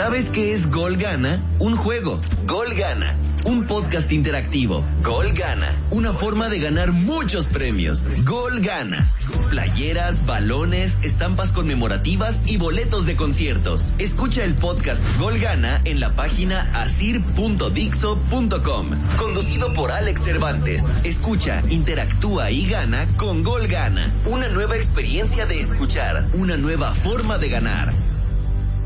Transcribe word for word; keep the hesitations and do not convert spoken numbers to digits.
¿Sabes qué es Gol Gana? Un juego. Gol Gana. Un podcast interactivo. Gol Gana. Una forma de ganar muchos premios. Gol Gana. Playeras, balones, estampas conmemorativas y boletos de conciertos. Escucha el podcast Gol Gana en la página asir punto dixo punto com. Conducido por Alex Cervantes. Escucha, interactúa y gana con Gol Gana. Una nueva experiencia de escuchar. Una nueva forma de ganar.